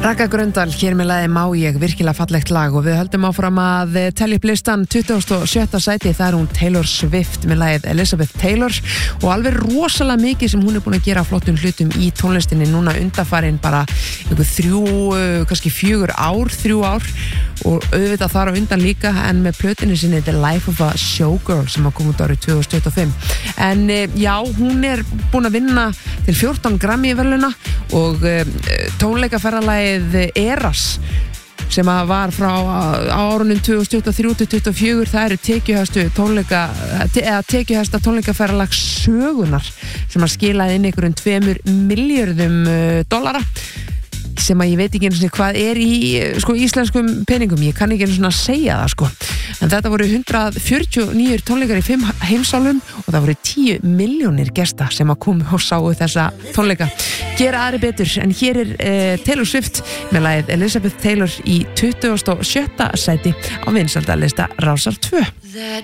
Ragga Gröndal hér með lagi Má ég, virkilega fallegt lag og við höldum áfram að telja upp listan 27. sæti, það hún Taylor Swift með lagið Elizabeth Taylor og alveg rosalega mikið sem hún búin að gera flottum hlutum í tónlistinni núna undanfarin bara kannski 4 ár og auðvitað þar á undan líka en með plötinu sinni The Life of a Showgirl sem kom út árið 2025 en já, hún búin að vinna til 14 Grammy-verðlauna og tónleikaferðalagið Eras sem var frá árunum 2023-2024 það eru tekjuhæsta tónleikaferðalag sögunar sem að skilaði inn einhverjum $2 milljörðum sem að ég veit ekki eins og hvað í íslenskum peningum, ég kann ekki eins og segja það en þetta voru 149 tónleikar í 5 heimsálfum og það voru 10 milljónir gesta sem að komu og sáu þessa tónleika gera aðri betur, en hér Taylor Swift með lagið Elizabeth Taylor í 27. sæti á vinsældarlista Rásar 2.